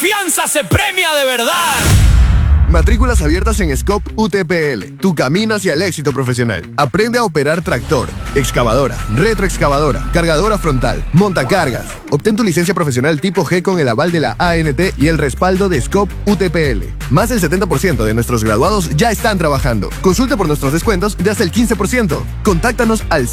confianza se premia de verdad. Matrículas abiertas en Scope UTPL. Tu camino hacia el éxito profesional. Aprende a operar tractor, excavadora, retroexcavadora, cargadora frontal, montacargas. Obtén tu licencia profesional tipo G con el aval de la ANT y el respaldo de Scope UTPL. Más del 70% de nuestros graduados ya están trabajando. Consulta por nuestros descuentos de hasta el 15%. Contáctanos al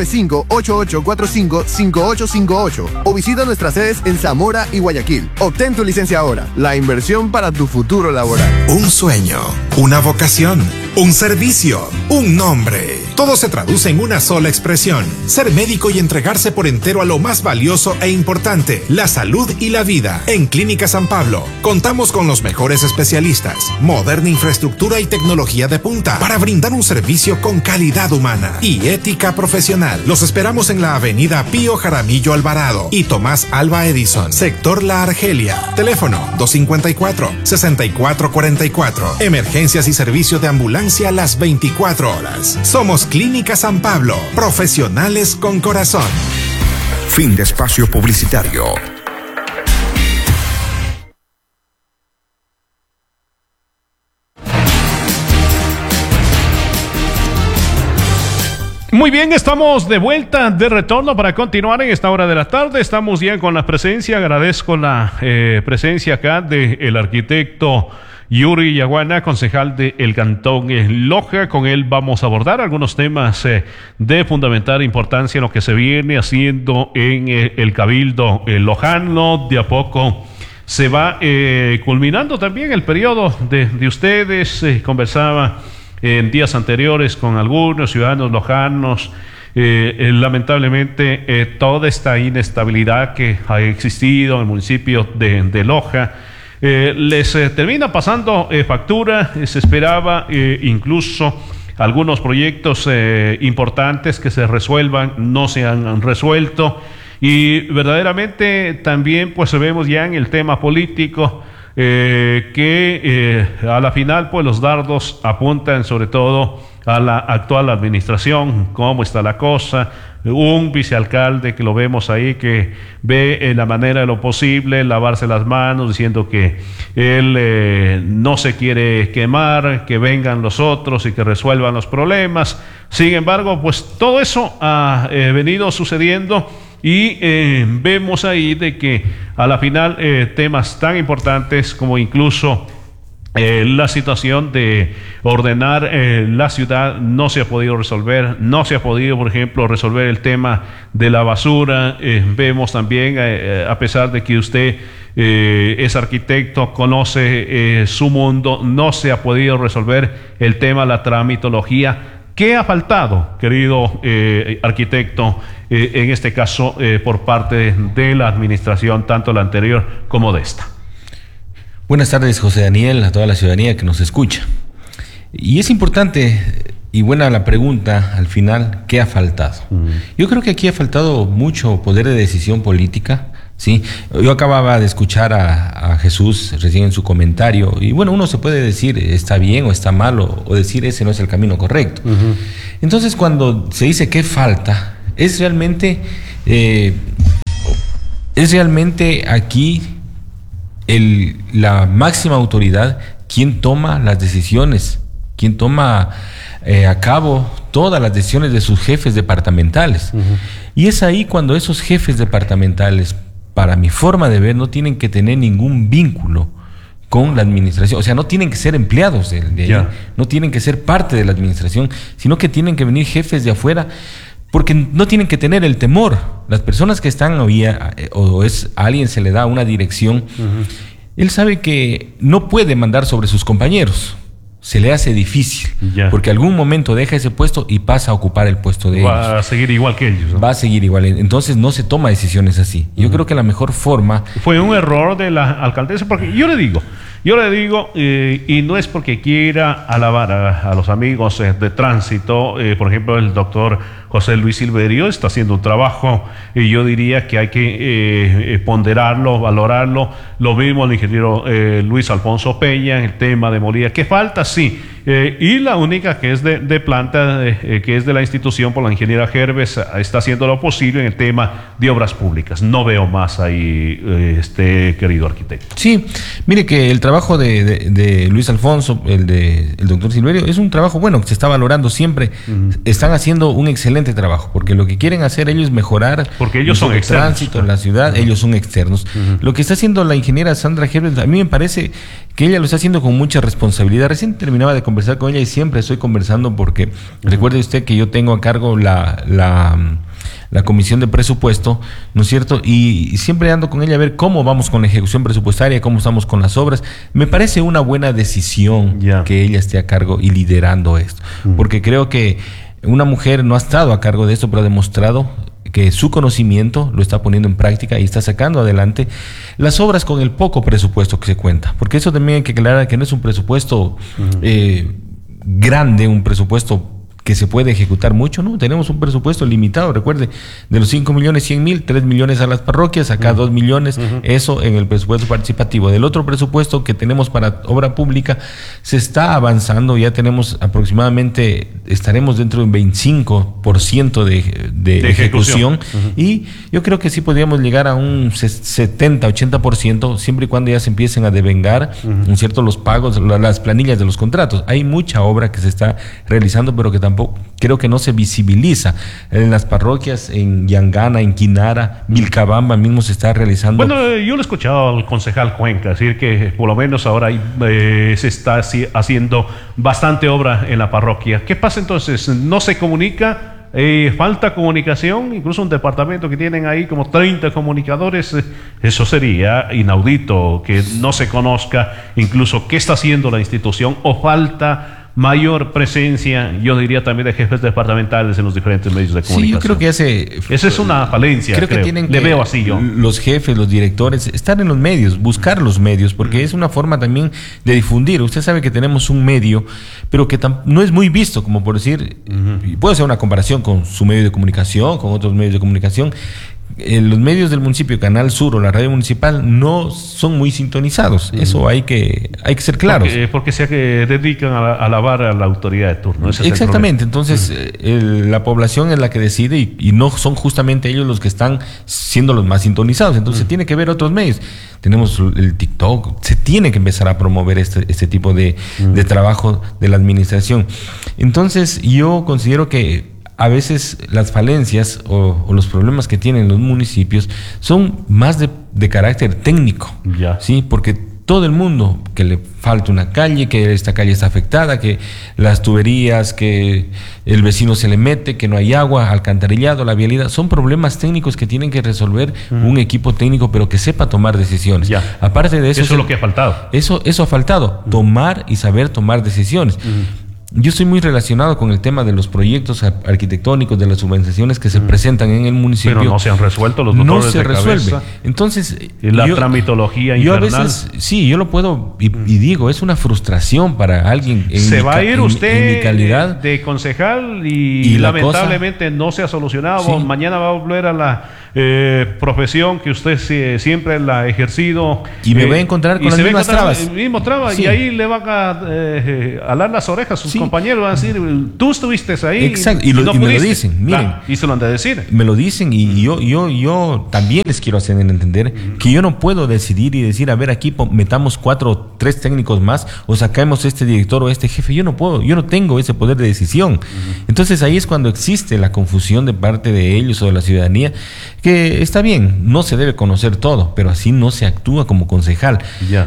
095-8845-5858 o visita nuestras sedes en Zamora y Guayaquil. Obtén tu licencia ahora. La inversión para tu futuro laboral. Un sueño, una vocación, un servicio, un nombre. Todo se traduce en una sola expresión: ser médico y entregarse por entero a lo más valioso e importante, la salud y la vida. En Clínica San Pablo contamos con los mejores especialistas, moderna infraestructura y tecnología de punta para brindar un servicio con calidad humana y ética profesional. Los esperamos en la avenida Pío Jaramillo Alvarado y Tomás Alva Edison, sector La Argelia. Teléfono 254-6444. Emergencias y servicio de ambulancia las 24 horas. Somos Clínica San Pablo, profesionales con corazón. Fin de espacio publicitario. Muy bien, estamos de vuelta, de retorno para continuar en esta hora de la tarde. Estamos ya con la presencia, agradezco la presencia acá del arquitecto Yuri Yaguana, concejal del Cantón Loja. Con él vamos a abordar algunos temas de fundamental importancia en lo que se viene haciendo en el Cabildo lojano. De a poco se va culminando también el periodo de ustedes. Conversaba en días anteriores con algunos ciudadanos lojanos. Lamentablemente toda esta inestabilidad que ha existido en el municipio de Loja les termina pasando factura. Se esperaba incluso algunos proyectos importantes que se resuelvan, no se han resuelto, y verdaderamente también pues vemos ya en el tema político que a la final pues los dardos apuntan sobre todo a la actual administración, cómo está la cosa. Un vicealcalde que lo vemos ahí que ve en la manera de lo posible lavarse las manos, diciendo que él no se quiere quemar, que vengan los otros y que resuelvan los problemas. Sin embargo, pues todo eso ha venido sucediendo, y vemos ahí de que a la final temas tan importantes como incluso la situación de ordenar la ciudad no se ha podido resolver. No se ha podido, por ejemplo, resolver el tema de la basura. Vemos también, a pesar de que usted es arquitecto, conoce su mundo, no se ha podido resolver el tema de la tramitología. ¿Qué ha faltado, querido arquitecto, en este caso por parte de la administración, tanto la anterior como de esta? Buenas tardes, José Daniel, a toda la ciudadanía que nos escucha. Y es importante y buena la pregunta al final, ¿qué ha faltado? Yo creo que aquí ha faltado mucho poder de decisión política, ¿sí? Yo acababa de escuchar a Jesús recién en su comentario, y bueno, uno se puede decir está bien o está mal, o decir ese no es el camino correcto. Entonces, cuando se dice ¿qué falta? Es realmente aquí la máxima autoridad quien toma las decisiones, quien toma a cabo todas las decisiones de sus jefes departamentales. Y es ahí cuando esos jefes departamentales, para mi forma de ver, no tienen que tener ningún vínculo con la administración. O sea, no tienen que ser empleados de ahí, no tienen que ser parte de la administración, sino que tienen que venir jefes de afuera, porque no tienen que tener el temor. Las personas que están a alguien se le da una dirección, él sabe que no puede mandar sobre sus compañeros. Se le hace difícil, porque algún momento deja ese puesto y pasa a ocupar el puesto de ellos. Va a seguir igual que ellos, ¿no? Va a seguir igual. Entonces no se toma decisiones así. Yo creo que la mejor forma... Fue un error de la alcaldesa, porque yo le digo, y no es porque quiera alabar a los amigos de tránsito, por ejemplo, el doctor José Luis Silverio está haciendo un trabajo, y yo diría que hay que ponderarlo, valorarlo. Lo mismo el ingeniero Luis Alfonso Peña en el tema de Molina. ¿Qué falta? Sí, y la única que es de planta, que es de la institución por la ingeniera Gerves, está haciendo lo posible en el tema de obras públicas. No veo más ahí, querido arquitecto. Sí, mire que el trabajo de Luis Alfonso, el doctor Silverio, es un trabajo bueno, que se está valorando siempre. Están haciendo un excelente trabajo, porque lo que quieren hacer ellos es mejorar, porque ellos son el externos, tránsito en la ciudad, ellos son externos. Lo que está haciendo la ingeniera Sandra Gerves, a mí me parece que ella lo está haciendo con mucha responsabilidad. Recién terminaba de conversar con ella y siempre estoy conversando porque recuerde usted que yo tengo a cargo la comisión de presupuesto, ¿no es cierto? Y siempre ando con ella a ver cómo vamos con la ejecución presupuestaria, cómo estamos con las obras. Me parece una buena decisión que ella esté a cargo y liderando esto, porque creo que una mujer no ha estado a cargo de esto, pero ha demostrado que su conocimiento lo está poniendo en práctica y está sacando adelante las obras con el poco presupuesto que se cuenta, porque eso también hay que aclarar que no es un presupuesto grande, un presupuesto que se puede ejecutar mucho, ¿no? Tenemos un presupuesto limitado, recuerde, de los 5.100.000, 3 millones a las parroquias, acá 2 millones, eso en el presupuesto participativo. Del otro presupuesto que tenemos para obra pública, se está avanzando, ya tenemos aproximadamente, estaremos dentro de un 25% de ejecución, y yo creo que sí podríamos llegar a un 70-80%, siempre y cuando ya se empiecen a devengar, ¿no es cierto?, los pagos, las planillas de los contratos. Hay mucha obra que se está realizando, pero que tampoco creo que no se visibiliza. En las parroquias, en Yangana, en Quinara, Vilcabamba mismo se está realizando. Bueno, yo lo he escuchado al concejal Cuenca decir que por lo menos ahora se está haciendo bastante obra en la parroquia. ¿Qué pasa entonces? ¿No se comunica? Falta comunicación, incluso un departamento que tienen ahí como 30 comunicadores. Eso sería inaudito, que no se conozca incluso qué está haciendo la institución, o falta mayor presencia, yo diría también, de jefes departamentales en los diferentes medios de comunicación. Sí, yo creo que esa es una falencia. Creo que tienen le veo así yo. Los jefes, los directores, estar en los medios, buscar los medios, porque es una forma también de difundir. Usted sabe que tenemos un medio, pero que no es muy visto, como por decir, puedo hacer una comparación con su medio de comunicación, con otros medios de comunicación. Los medios del municipio, Canal Sur o la radio municipal, no son muy sintonizados. Eso hay que ser claros. Porque se dedican a alabar a la autoridad de turno. Ese exactamente. Entonces, la población es la que decide y no son justamente ellos los que están siendo los más sintonizados. Entonces, tiene que ver otros medios. Tenemos el TikTok. Se tiene que empezar a promover este tipo de trabajo de la administración. Entonces, yo considero que a veces las falencias o los problemas que tienen los municipios son más de carácter técnico, ¿sí? Porque todo el mundo, que le falta una calle, que esta calle está afectada, que las tuberías, que el vecino se le mete, que no hay agua, alcantarillado, la vialidad, son problemas técnicos que tienen que resolver un equipo técnico, pero que sepa tomar decisiones. Aparte de eso, eso es lo que ha faltado. Eso ha faltado, tomar y saber tomar decisiones. Yo estoy muy relacionado con el tema de los proyectos arquitectónicos, de las urbanizaciones que se presentan en el municipio. Pero no se han resuelto los dolores no se de resuelve. Cabeza. Entonces, la tramitología infernal. Yo a veces, sí, yo lo puedo y digo, es una frustración para alguien. Se va a ir usted en mi calidad de concejal y lamentablemente no se ha solucionado. Sí. Mañana va a volver a la profesión que usted siempre la ha ejercido. Y me voy a encontrar con las mismas trabas. El mismo trabas, sí. Y ahí le van a alar las orejas sus compañeros, van a decir, tú estuviste ahí. Exacto, y me lo dicen, miren. Y se lo han de decir. Me lo dicen y yo también les quiero hacer entender que yo no puedo decidir y decir, a ver, aquí metamos 4 o 3 técnicos más o sacamos este director o este jefe. Yo no puedo, yo no tengo ese poder de decisión. Entonces ahí es cuando existe la confusión de parte de ellos o de la ciudadanía, que está bien, no se debe conocer todo, pero así no se actúa como concejal.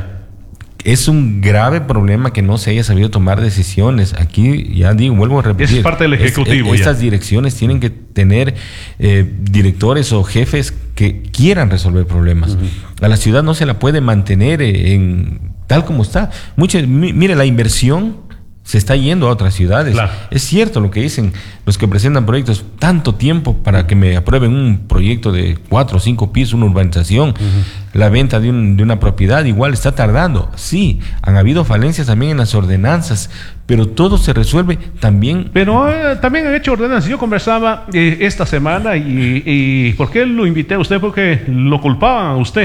Es un grave problema que no se haya sabido tomar decisiones. Aquí, ya digo, vuelvo a repetir. Es parte del Ejecutivo. Estas direcciones tienen que tener directores o jefes que quieran resolver problemas. A la ciudad no se la puede mantener tal como está. Mire, la inversión se está yendo a otras ciudades. Claro. Es cierto lo que dicen los que presentan proyectos, tanto tiempo para que me aprueben un proyecto de 4 o 5 pisos, una urbanización, la venta de una propiedad, igual está tardando. Sí, han habido falencias también en las ordenanzas, pero todo se resuelve también. Pero también han hecho ordenanzas. Yo conversaba esta semana y ¿por qué lo invité a usted? Porque lo culpaban a usted.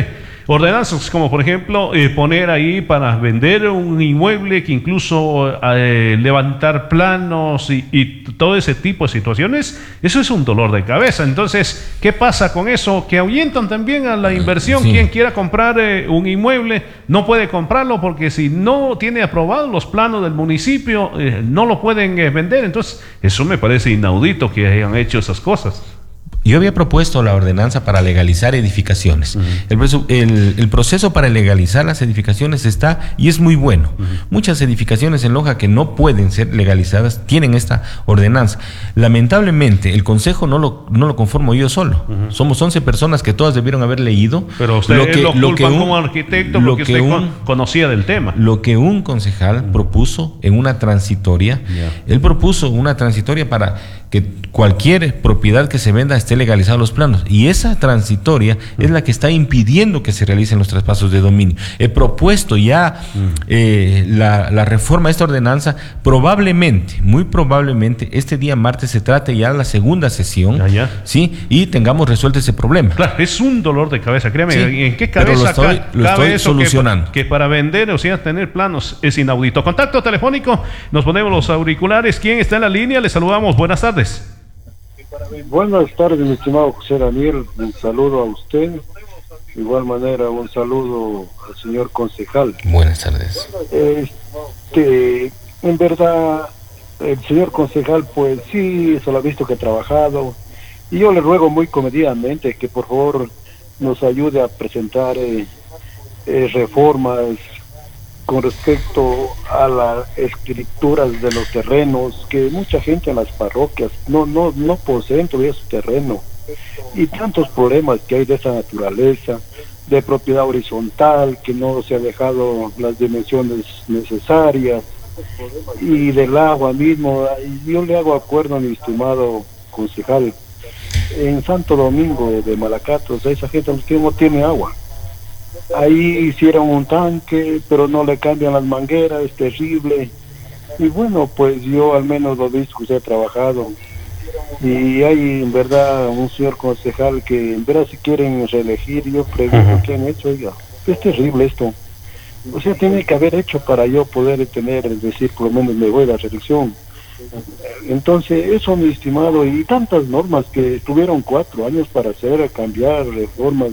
ordenanzas como por ejemplo poner ahí para vender un inmueble, que incluso levantar planos y todo ese tipo de situaciones, eso es un dolor de cabeza. Entonces, ¿qué pasa con eso? Que ahuyentan también a la inversión. Sí. Quien quiera comprar un inmueble no puede comprarlo, porque si no tiene aprobados los planos del municipio, no lo pueden vender. Entonces, eso me parece inaudito que hayan hecho esas cosas. Yo había propuesto la ordenanza para legalizar edificaciones. El proceso para legalizar las edificaciones está y es muy bueno. Muchas edificaciones en Loja que no pueden ser legalizadas tienen esta ordenanza. Lamentablemente, el consejo no lo conformo yo solo. Somos 11 personas que todas debieron haber leído. Pero usted lo culpan como arquitecto porque usted conocía del tema. Lo que un concejal propuso en una transitoria, él propuso una transitoria para que cualquier propiedad que se venda esté legalizado los planos, y esa transitoria es la que está impidiendo que se realicen los traspasos de dominio. He propuesto ya la reforma de esta ordenanza. Probablemente, muy probablemente, este día martes se trate ya la segunda sesión, ¿sí? Y tengamos resuelto ese problema. Claro, es un dolor de cabeza, créame. Sí, ¿En qué cabeza lo estoy eso solucionando? Que para vender, o sea, tener planos es inaudito. Contacto telefónico, nos ponemos los auriculares. ¿Quién está en la línea? Le saludamos. Buenas tardes. Buenas tardes, mi estimado José Daniel. Un saludo a usted. De igual manera, un saludo al señor concejal. Buenas tardes. En verdad, el señor concejal, pues sí, se lo ha visto que ha trabajado. Y yo le ruego muy comedidamente que por favor nos ayude a presentar reformas con respecto a las escrituras de los terrenos, que mucha gente en las parroquias no poseen todavía su terreno, y tantos problemas que hay de esa naturaleza, de propiedad horizontal, que no se ha dejado las dimensiones necesarias, y del agua mismo. Yo le hago acuerdo a mi estimado concejal, en Santo Domingo de Malacatos, esa gente no tiene agua. Ahí hicieron un tanque, pero no le cambian las mangueras, es terrible. Y bueno, pues yo al menos lo he visto que usted ha trabajado. Y hay en verdad un señor concejal que en verdad si quieren reelegir, yo pregunto qué han hecho. Oiga, es terrible esto. O sea, tiene que haber hecho para yo poder tener, es decir, por lo menos me voy a la reelección. Entonces, eso, mi estimado, y tantas normas que tuvieron 4 años para hacer, cambiar reformas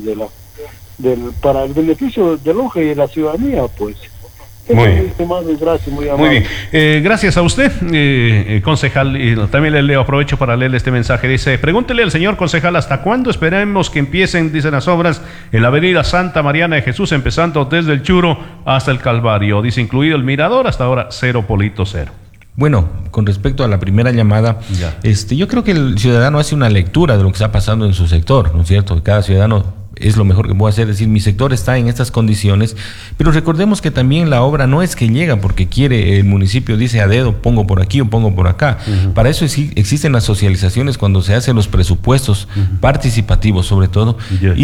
para el beneficio de Loja y de la ciudadanía, pues. Muy bien. Gracias, muy amable. Muy bien. Gracias a usted, concejal. Y también le aprovecho para leerle este mensaje. Dice: pregúntele al señor concejal ¿hasta cuándo esperemos que empiecen, dicen, las obras en la avenida Santa Mariana de Jesús, empezando desde el Churo hasta el Calvario? Dice, incluido el mirador, hasta ahora 0 polito 0. Bueno, con respecto a la primera llamada, yo creo que el ciudadano hace una lectura de lo que está pasando en su sector, ¿no es cierto? Cada ciudadano es lo mejor que puede hacer, decir, mi sector está en estas condiciones, pero recordemos que también la obra no es que llega porque quiere, el municipio dice a dedo, pongo por aquí o pongo por acá. Para eso existen las socializaciones cuando se hacen los presupuestos participativos sobre todo,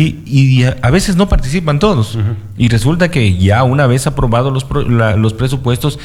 y a veces no participan todos, y resulta que ya una vez aprobados los presupuestos,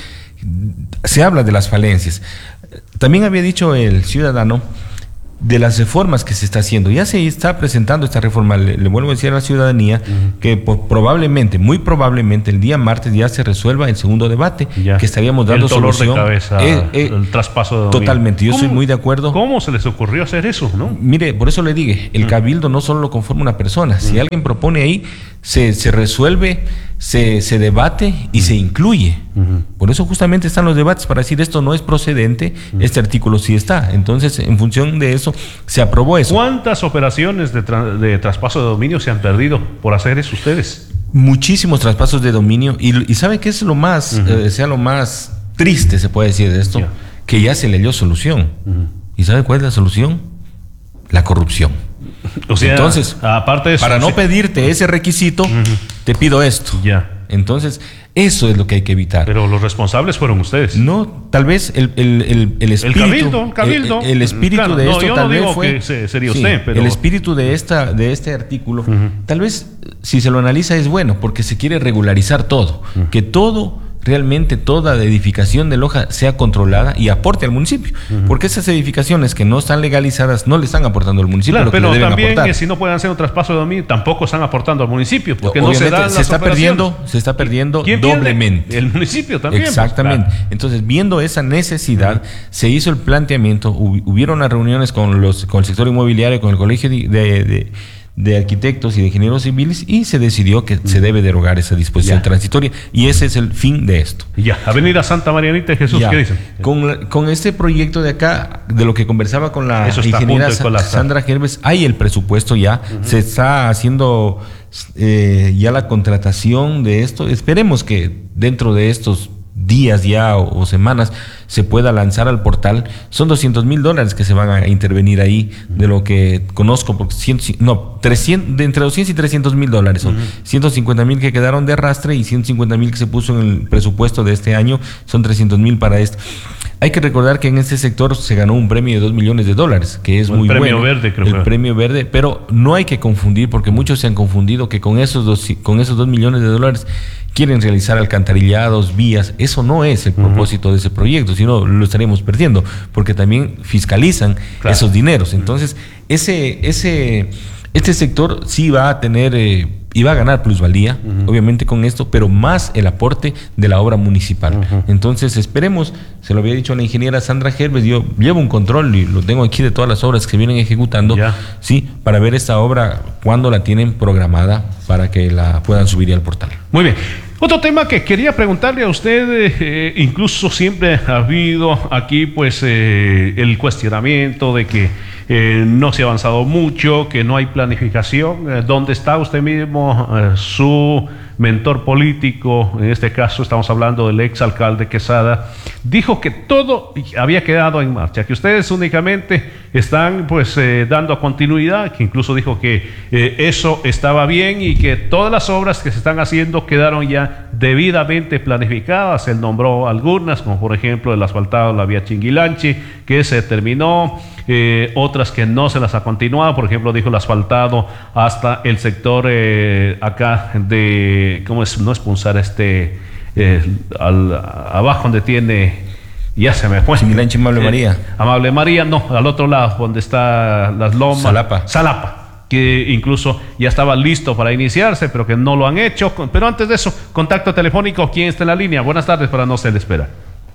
se habla de las falencias. También había dicho el ciudadano de las reformas que se está haciendo. Ya se está presentando esta reforma. Le vuelvo a decir a la ciudadanía que probablemente, muy probablemente, el día martes ya se resuelva el segundo debate, que estaríamos dando solución. El dolor de cabeza, el traspaso de dominio. Totalmente, yo soy muy de acuerdo. ¿Cómo se les ocurrió hacer eso, no? Mire, por eso le dije, el cabildo no solo lo conforma una persona. Si alguien propone ahí, se resuelve, se debate y se incluye. Por eso justamente están los debates, para decir esto no es procedente, este artículo sí está. Entonces, en función de eso, se aprobó eso. ¿Cuántas operaciones de traspaso de dominio se han perdido por hacer eso ustedes? Muchísimos traspasos de dominio. Y ¿sabe qué es lo más, lo más triste, se puede decir de esto? Que ya se le dio solución. ¿Y sabe cuál es la solución? La corrupción. O sea, entonces, aparte de eso, para no pedirte ese requisito, te pido esto. Entonces, eso es lo que hay que evitar. Pero los responsables fueron ustedes. No, tal vez el espíritu. El cabildo. El espíritu, claro, de esto tal vez fue. Que sería usted, pero el espíritu de este artículo, tal vez, si se lo analiza, es bueno, porque se quiere regularizar todo. Que todo realmente toda la edificación de Loja sea controlada y aporte al municipio. Porque esas edificaciones que no están legalizadas no le están aportando al municipio. Claro, lo que pero le deben también aportar. si no pueden hacer un traspaso de dominio, tampoco están aportando al municipio, porque Obviamente, no se dan se las está operaciones. se está perdiendo ¿Quién pierde? doblemente. El municipio también. Exactamente. Pues, claro. Entonces, viendo esa necesidad, se hizo el planteamiento, hubieron unas reuniones con el sector inmobiliario, con el colegio de arquitectos y de ingenieros civiles, y se decidió que se debe derogar esa disposición transitoria, y ese es el fin de esto. Ya, Avenida Santa Marianita de Jesús, Ya. ¿qué dicen? Con este proyecto de acá, de lo que conversaba con la Eso está a ingeniera punto de colapsar. Sandra Gerves, hay el presupuesto ya, se está haciendo ya la contratación de esto. Esperemos que dentro de estos días ya o semanas se pueda lanzar al portal. Son $200,000 que se van a intervenir ahí, de lo que conozco, porque 300, de entre $200,000 y $300,000 son 150,000 que quedaron de arrastre y 150,000 que se puso en el presupuesto de este año, son 300,000 para esto. Hay que recordar que en este sector se ganó un premio de $2 millones, que es muy bueno. El premio verde, creo. El premio verde, pero no hay que confundir, porque muchos se han confundido que con esos $2 millones quieren realizar alcantarillados, vías. Eso no es el propósito de ese proyecto, sino lo estaríamos perdiendo, porque también fiscalizan esos dineros. Entonces, este sector sí va a tener y va a ganar plusvalía, obviamente con esto, pero más el aporte de la obra municipal. Entonces, esperemos, se lo había dicho a la ingeniera Sandra Gerves, yo llevo un control y lo tengo aquí de todas las obras que se vienen ejecutando, sí, para ver esta obra cuándo la tienen programada para que la puedan subir al portal. Muy bien. Otro tema que quería preguntarle a usted, incluso siempre ha habido aquí pues el cuestionamiento de que no se ha avanzado mucho, que no hay planificación. ¿Dónde está usted mismo, su mentor político? En este caso estamos hablando del exalcalde Quesada. Dijo que todo había quedado en marcha, que ustedes únicamente están pues dando continuidad, que incluso dijo que eso estaba bien y que todas las obras que se están haciendo quedaron ya debidamente planificadas. Él nombró algunas, como por ejemplo el asfaltado de la vía Chinguilanchi, que se terminó, otras que no se las ha continuado. Por ejemplo, dijo el asfaltado hasta el sector acá de, ¿cómo es? No es Punzar, abajo donde tiene, ya se me fue. Chinguilanchi, Amable María. Amable María, no, al otro lado, donde está las lomas. Salapa, que incluso ya estaba listo para iniciarse, pero que no lo han hecho. Pero antes de eso, contacto telefónico, ¿quién está en la línea? Buenas tardes, para no se le espera.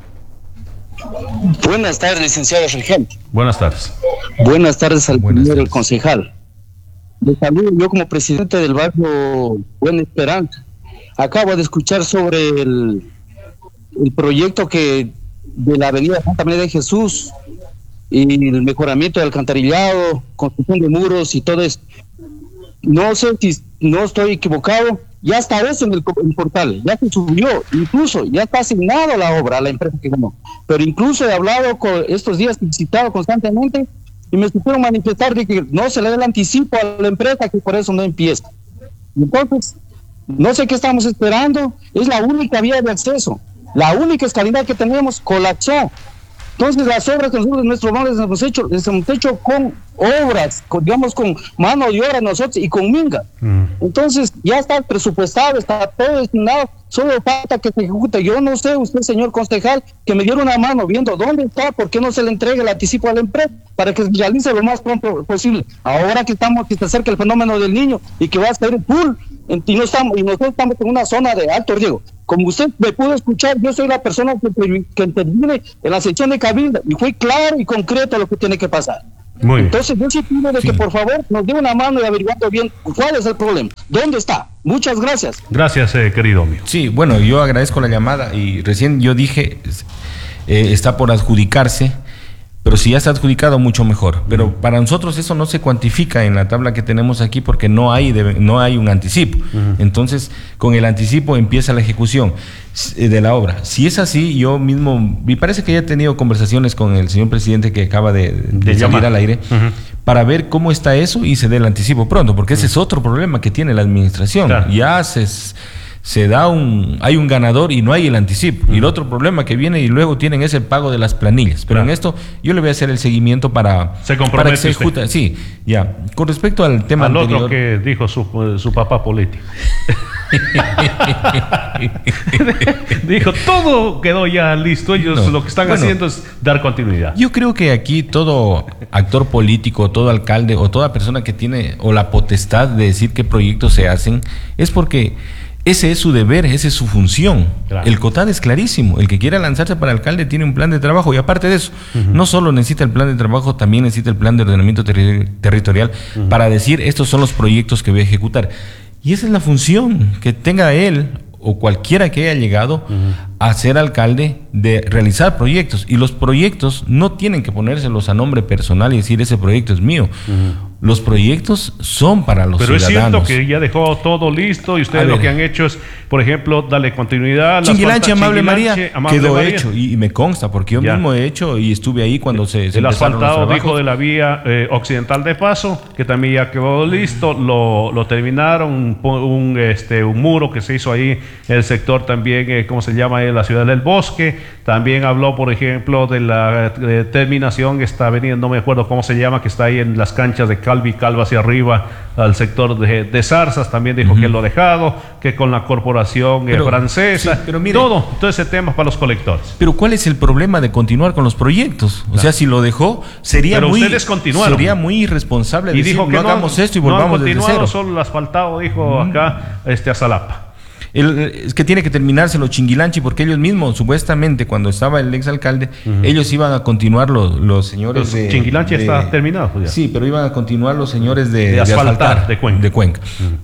Buenas tardes, licenciado Regente. Buenas tardes. Buenas tardes al señor concejal. Le saludo yo como presidente del barrio Buena Esperanza. Acabo de escuchar sobre el proyecto de la avenida Santa María de Jesús y el mejoramiento del alcantarillado, construcción de muros y todo eso. No sé si no estoy equivocado, ya está eso en el portal, ya se subió, incluso ya está asignado la obra a la empresa que ganó. Pero incluso he hablado estos días, he visitado constantemente y me supieron manifestar de que no se le da el anticipo a la empresa, que por eso no empieza. Entonces, no sé qué estamos esperando, es la única vía de acceso, la única escalinata que tenemos colapsó. Entonces las obras que nosotros en nuestros barrios les hemos hecho con obras, digamos con mano de obra nosotros y con minga. Entonces ya está presupuestado, está todo destinado, solo falta que se ejecute. Yo no sé, usted señor concejal, que me diera una mano viendo dónde está, por qué no se le entrega el anticipo a la empresa para que se realice lo más pronto posible. Ahora que se acerca el fenómeno del niño y que va a ser full, y nosotros estamos en una zona de alto riesgo. Como usted me pudo escuchar, yo soy la persona que interviene en la sección de Cabildo y fue claro y concreto lo que tiene que pasar. Entonces yo sí pido de que por favor nos dé una mano y averiguando bien cuál es el problema, dónde está. Muchas gracias. Gracias, querido amigo. Sí, bueno, yo agradezco la llamada y recién yo dije, está por adjudicarse. Pero si ya está adjudicado, mucho mejor. Pero para nosotros eso no se cuantifica en la tabla que tenemos aquí porque no hay un anticipo. Entonces, con el anticipo empieza la ejecución de la obra. Si es así, yo mismo, me parece que ya he tenido conversaciones con el señor presidente que acaba de salir al aire, para ver cómo está eso y se dé el anticipo pronto, porque ese es otro problema que tiene la administración. Claro. Ya hay un ganador y no hay el anticipo. Y el otro problema que viene y luego tienen es el pago de las planillas. Pero en esto yo le voy a hacer el seguimiento para que se ejecuta. Sí, ya. Con respecto al tema al anterior, otro que dijo su papá político. Dijo, todo quedó ya listo. Ellos lo que están haciendo es dar continuidad. Yo creo que aquí todo actor político, todo alcalde o toda persona que tiene o la potestad de decir qué proyectos se hacen, es porque ese es su deber, esa es su función. Claro. El COTAD es clarísimo. El que quiera lanzarse para alcalde tiene un plan de trabajo. Y aparte de eso, no solo necesita el plan de trabajo, también necesita el plan de ordenamiento territorial para decir, estos son los proyectos que voy a ejecutar. Y esa es la función que tenga él o cualquiera que haya llegado a ser alcalde, de realizar proyectos. Y los proyectos no tienen que ponérselos a nombre personal y decir, ese proyecto es mío. Los proyectos son para los ciudadanos. Pero es cierto que ya dejó todo listo y ustedes lo que han hecho es, por ejemplo, darle continuidad. Chinguilanche, Amable María, quedó hecho y me consta porque yo mismo he hecho y estuve ahí cuando se el asfaltado, dijo, de la vía occidental de Paso, que también ya quedó listo, lo terminaron, un muro que se hizo ahí en el sector también, ¿cómo se llama? En la ciudad del Bosque. También habló, por ejemplo, de la terminación, esta avenida, no me acuerdo cómo se llama, que está ahí en las canchas de Calva hacia arriba, al sector de Zarzas. También dijo que lo ha dejado, que con la corporación francesa, sí, pero mire, todo ese tema para los colectores. Pero ¿cuál es el problema de continuar con los proyectos? O sea, si lo dejó, sería muy irresponsable y decir, dijo que no hagamos esto y volvamos desde cero. Solo el asfaltado, dijo acá, a Salapa. Es que tiene que terminárselo Chinguilanchi, porque ellos mismos, supuestamente, cuando estaba el exalcalde, ellos iban a continuar los señores de... Chinguilanchi está terminado. Pues ya. Sí, pero iban a continuar los señores de asfaltar, de Cuenca.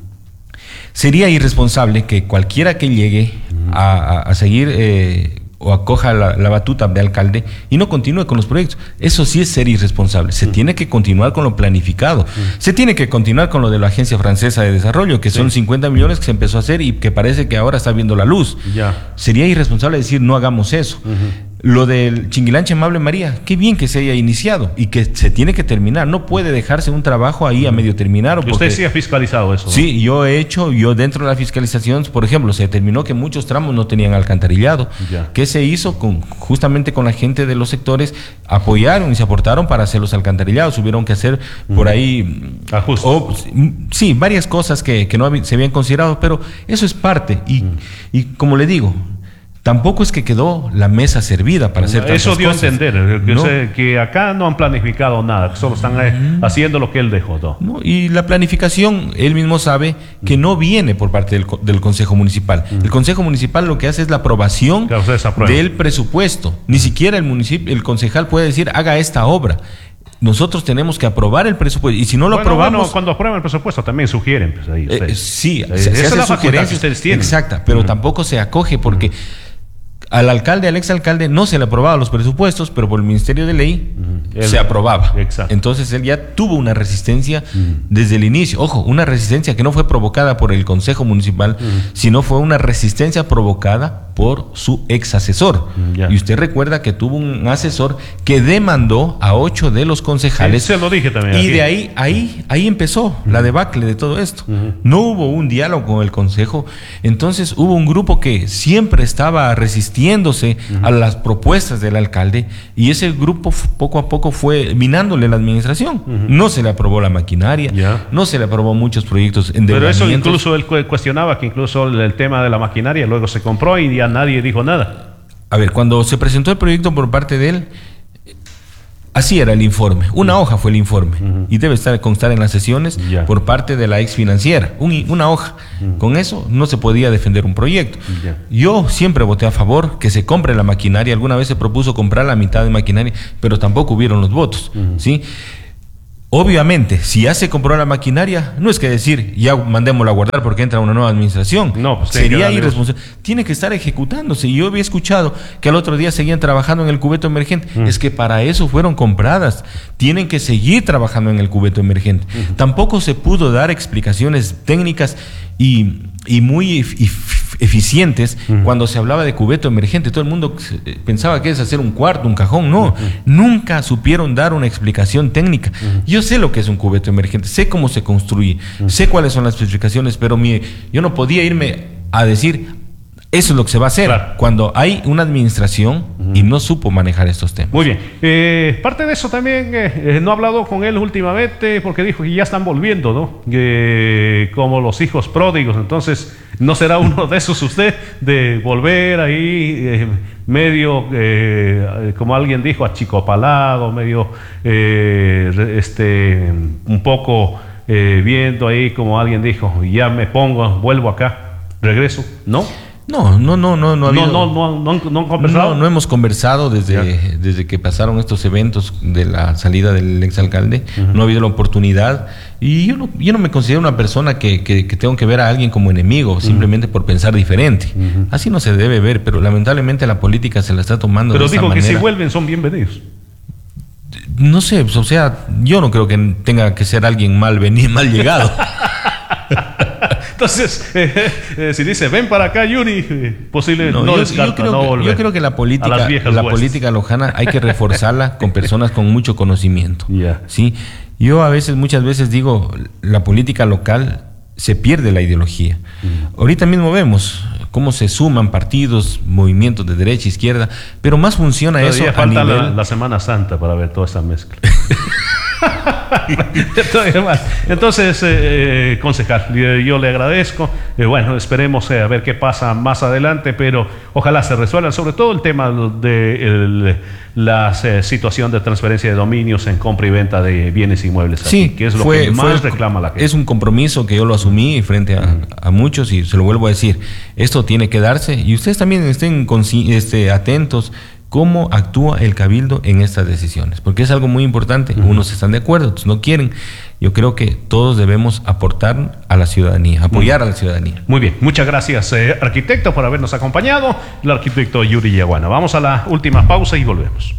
Sería irresponsable que cualquiera que llegue a seguir o acoja la batuta de alcalde y no continúe con los proyectos. Eso sí es ser irresponsable. Se tiene que continuar con lo planificado. Se tiene que continuar con lo de la Agencia Francesa de Desarrollo, que son 50 millones que se empezó a hacer y que parece que ahora está viendo la luz. Sería irresponsable decir no hagamos eso. Lo del Chinguilanche, Amable María, qué bien que se haya iniciado y que se tiene que terminar. No puede dejarse un trabajo ahí a medio terminar. Usted sí ha fiscalizado eso, ¿no? Sí, yo dentro de la fiscalización, por ejemplo, se determinó que muchos tramos no tenían alcantarillado. ¿Qué se hizo? Justamente con la gente de los sectores, apoyaron y se aportaron para hacer los alcantarillados. Tuvieron que hacer por ahí varias cosas que no se habían considerado, pero eso es parte. Y como le digo, tampoco es que quedó la mesa servida para hacer tantas cosas. Eso dio a entender, que acá no han planificado nada, que solo están haciendo lo que él dejó. No, y la planificación, él mismo sabe que no viene por parte del Consejo Municipal. El Consejo Municipal lo que hace es la aprobación del presupuesto. Ni siquiera el concejal puede decir, haga esta obra. Nosotros tenemos que aprobar el presupuesto y si no lo aprobamos... cuando aprueban el presupuesto también sugieren. Pues ahí sí, se hace la sugerencia que ustedes tienen. Exacta, pero tampoco se acoge porque... Al alcalde, al exalcalde, no se le aprobaban los presupuestos, pero por el Ministerio de Ley se aprobaba. Exacto. Entonces él ya tuvo una resistencia desde el inicio. Ojo, una resistencia que no fue provocada por el Consejo Municipal, sino fue una resistencia provocada por su ex asesor. Y usted recuerda que tuvo un asesor que demandó a 8 de los concejales. Sí, se lo dije también. Y de ahí empezó la debacle de todo esto. No hubo un diálogo con el Consejo. Entonces hubo un grupo que siempre estaba resistiéndose a las propuestas del alcalde y ese grupo poco a poco fue minándole la administración. No se le aprobó la maquinaria, no se le aprobó muchos proyectos en Pero eso incluso él cuestionaba que incluso el tema de la maquinaria luego se compró y ya nadie dijo nada. A ver, cuando se presentó el proyecto por parte de él, así era el informe. Una hoja fue el informe y debe constar en las sesiones por parte de la ex financiera. Una hoja. Con eso no se podía defender un proyecto. Yo siempre voté a favor que se compre la maquinaria. Alguna vez se propuso comprar la mitad de maquinaria, pero tampoco hubieron los votos. ¿Sí? Obviamente, si ya se compró la maquinaria, no es que decir, ya mandémosla a guardar porque entra una nueva administración. No, pues sería irresponsable. Tiene que estar ejecutándose. Yo había escuchado que al otro día seguían trabajando en el cubeto emergente. Es que para eso fueron compradas. Tienen que seguir trabajando en el cubeto emergente. Tampoco se pudo dar explicaciones técnicas y muy eficientes cuando se hablaba de cubeto emergente. Todo el mundo pensaba que es hacer un cuarto, un cajón. No, nunca supieron dar una explicación técnica. Yo sé lo que es un cubeto emergente, sé cómo se construye, sé cuáles son las especificaciones, pero yo no podía irme a decir Eso es lo que se va a hacer cuando hay una administración y no supo manejar estos temas. Muy bien. Parte de eso también, no he hablado con él últimamente porque dijo que ya están volviendo, ¿no? Como los hijos pródigos. Entonces, ¿no será uno de esos usted de volver ahí medio, como alguien dijo, achicopalado, medio, un poco viendo ahí como alguien dijo, ya me pongo, vuelvo acá, regreso? ¿No? No ha habido, no han conversado. No hemos conversado desde que pasaron estos eventos de la salida del exalcalde. No ha habido la oportunidad. Y yo no me considero una persona que tengo que ver a alguien como enemigo, simplemente por pensar diferente. Así no se debe ver, pero lamentablemente la política se la está tomando de esta manera. Pero dijo que si vuelven son bienvenidos. No sé, o sea, yo no creo que tenga que ser alguien mal llegado. Entonces, si dice, ven para acá, Yuri, posible, no descarta, no volver. Yo creo que la política lojana hay que reforzarla con personas con mucho conocimiento. ¿Sí? Yo muchas veces digo, la política local se pierde la ideología. Ahorita mismo vemos cómo se suman partidos, movimientos de derecha, izquierda, pero más funciona eso a nivel... la Semana Santa para ver toda esa mezcla. Entonces, concejal, yo le agradezco. Bueno, esperemos a ver qué pasa más adelante, pero ojalá se resuelva sobre todo el tema de la situación de transferencia de dominios en compra y venta de bienes inmuebles. Sí, que es lo que más reclama la gente. Es un compromiso que yo lo asumí frente a muchos y se lo vuelvo a decir. Esto tiene que darse y ustedes también estén atentos cómo actúa el cabildo en estas decisiones, porque es algo muy importante. Unos están de acuerdo, otros no quieren. Yo creo que todos debemos aportar a la ciudadanía, apoyar a la ciudadanía. Muy bien, muchas gracias, arquitecto, por habernos acompañado, el arquitecto Yuri Yaguana. Vamos a la última pausa y volvemos.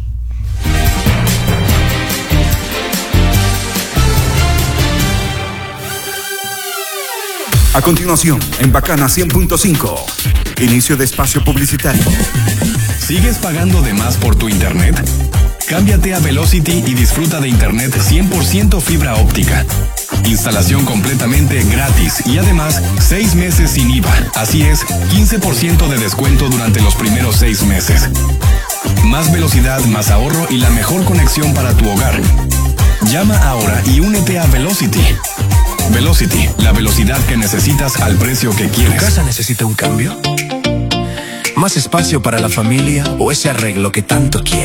A continuación, en Bacana 100.5, inicio de espacio publicitario. ¿Sigues pagando de más por tu internet? Cámbiate a Velocity y disfruta de internet 100% fibra óptica. Instalación completamente gratis y además 6 meses sin IVA. Así es, 15% de descuento durante los primeros 6 meses. Más velocidad, más ahorro y la mejor conexión para tu hogar. Llama ahora y únete a Velocity. Velocity, la velocidad que necesitas al precio que quieres. ¿Tu casa necesita un cambio? ¿Más espacio para la familia o ese arreglo que tanto quieres?